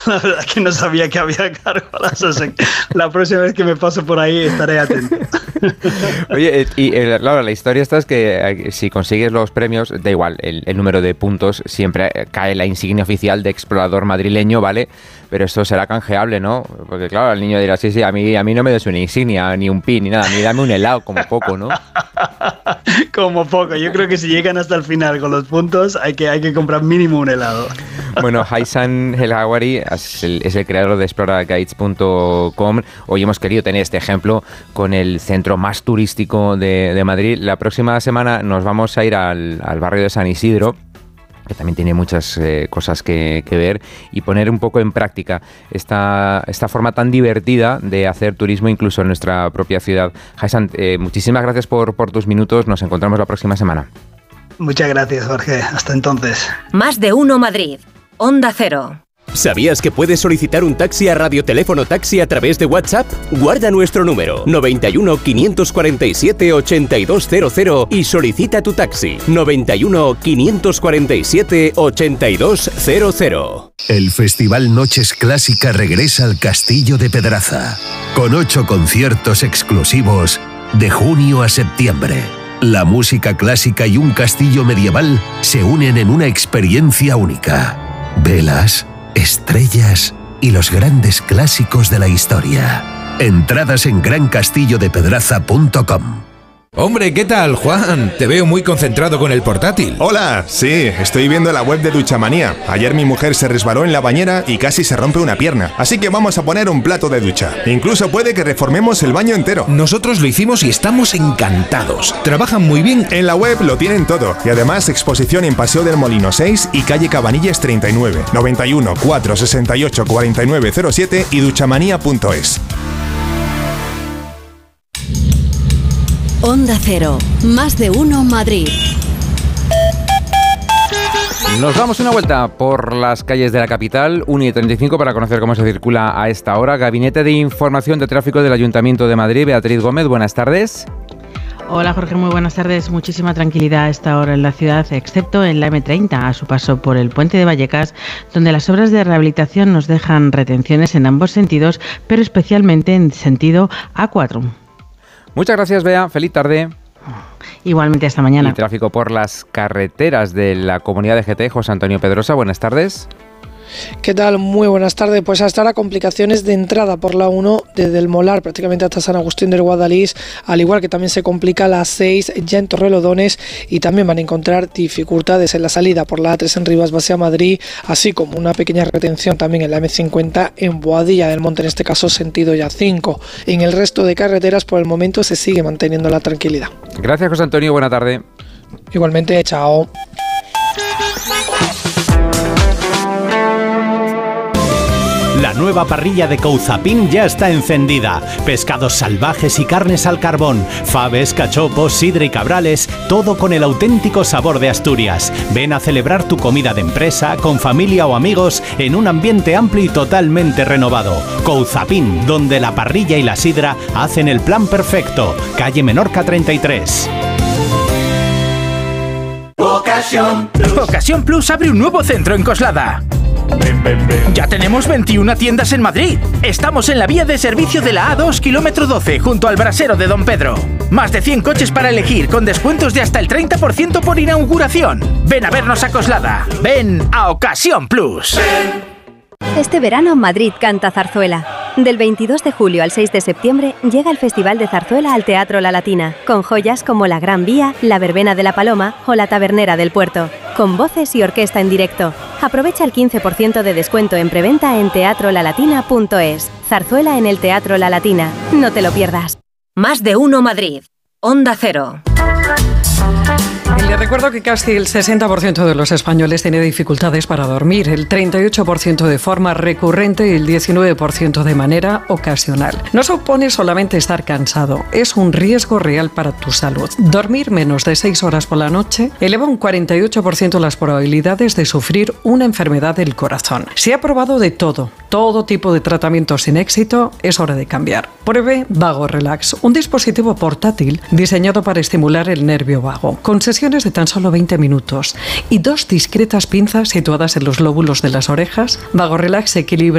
La verdad es que no sabía que había gárgolas. O sea, la próxima vez que me paso por ahí estaré atento. Oye, claro, la historia esta es que si consigues los premios, da igual, el número de puntos, siempre cae la insignia oficial de explorador madrileño, ¿vale? Pero esto será canjeable, ¿no? Porque claro, el niño dirá, sí, a mí no me des una insignia, ni un pin, ni nada, ni dame un helado, como poco, ¿no? Como poco. Yo creo que si llegan hasta el final con los puntos, hay que comprar mínimo un helado. Bueno, Haitham El Hawari es el creador de explorarguides.com. Hoy hemos querido tener este ejemplo con el centro más turístico de Madrid. La próxima semana nos vamos a ir al barrio de San Isidro, que también tiene muchas cosas que ver, y poner un poco en práctica esta forma tan divertida de hacer turismo incluso en nuestra propia ciudad. Haitham, muchísimas gracias por tus minutos. Nos encontramos la próxima semana. Muchas gracias, Jorge. Hasta entonces. Más de uno Madrid. Onda Cero. ¿Sabías que puedes solicitar un taxi a Radioteléfono Taxi a través de WhatsApp? Guarda nuestro número 91 547 8200 y solicita tu taxi 91 547 8200. El Festival Noches Clásica regresa al Castillo de Pedraza con 8 conciertos exclusivos de junio a septiembre. La música clásica y un castillo medieval se unen en una experiencia única. Velas, estrellas y los grandes clásicos de la historia. Entradas en grancastillodepedraza.com. Hombre, ¿qué tal, Juan? Te veo muy concentrado con el portátil. Hola, sí, estoy viendo la web de Duchamanía. Ayer mi mujer se resbaló en la bañera y casi se rompe una pierna. Así que vamos a poner un plato de ducha. Incluso puede que reformemos el baño entero. Nosotros lo hicimos y estamos encantados. Trabajan muy bien. En la web lo tienen todo. Y además exposición en Paseo del Molino 6 y calle Cabanillas 39. 91 468 4907 y duchamanía.es. Onda Cero, más de uno Madrid. Nos damos una vuelta por las calles de la capital, 1:35 para conocer cómo se circula a esta hora. Gabinete de Información de Tráfico del Ayuntamiento de Madrid, Beatriz Gómez, buenas tardes. Hola Jorge, muy buenas tardes. Muchísima tranquilidad a esta hora en la ciudad, excepto en la M30, a su paso por el puente de Vallecas, donde las obras de rehabilitación nos dejan retenciones en ambos sentidos, pero especialmente en sentido A4. Muchas gracias, Bea. Feliz tarde. Igualmente, hasta mañana. Y tráfico por las carreteras de la comunidad de GT. José Antonio Pedrosa, buenas tardes. ¿Qué tal? Muy buenas tardes. Pues hasta ahora complicaciones de entrada por la 1 desde el Molar prácticamente hasta San Agustín del Guadalís, al igual que también se complica la 6 ya en Torrelodones, y también van a encontrar dificultades en la salida por la A3 en Rivas Vacia Madrid, así como una pequeña retención también en la M50 en Boadilla del Monte, en este caso sentido ya 5. En el resto de carreteras por el momento se sigue manteniendo la tranquilidad. Gracias, José Antonio. Buena tarde. Igualmente, chao. La nueva parrilla de Couzapin ya está encendida. Pescados salvajes y carnes al carbón, faves, cachopos, sidra y cabrales, todo con el auténtico sabor de Asturias. Ven a celebrar tu comida de empresa, con familia o amigos, en un ambiente amplio y totalmente renovado. Couzapin, donde la parrilla y la sidra hacen el plan perfecto. Calle Menorca 33. Ocasión Plus abre un nuevo centro en Coslada. Ya tenemos 21 tiendas en Madrid. Estamos en la vía de servicio de la A2, kilómetro 12, junto al brasero de Don Pedro. Más de 100 coches para elegir, con descuentos de hasta el 30% por inauguración. Ven a vernos a Coslada. Ven a Ocasión Plus. Este verano Madrid canta zarzuela. Del 22 de julio al 6 de septiembre llega el Festival de Zarzuela al Teatro La Latina, con joyas como La Gran Vía, La Verbena de la Paloma o La Tabernera del Puerto, con voces y orquesta en directo. Aprovecha el 15% de descuento en preventa en teatrolalatina.es. Zarzuela en el Teatro La Latina. No te lo pierdas. Más de uno Madrid. Onda Cero. Le recuerdo que casi el 60% de los españoles tiene dificultades para dormir, el 38% de forma recurrente y el 19% de manera ocasional. No supone solamente estar cansado, es un riesgo real para tu salud. Dormir menos de 6 horas por la noche eleva un 48% las probabilidades de sufrir una enfermedad del corazón. Se ha probado de todo tipo de tratamientos sin éxito, es hora de cambiar. Pruebe Vago Relax, un dispositivo portátil diseñado para estimular el nervio vago, con sesiones de tan solo 20 minutos y 2 discretas pinzas situadas en los lóbulos de las orejas. Vago Relax equilibra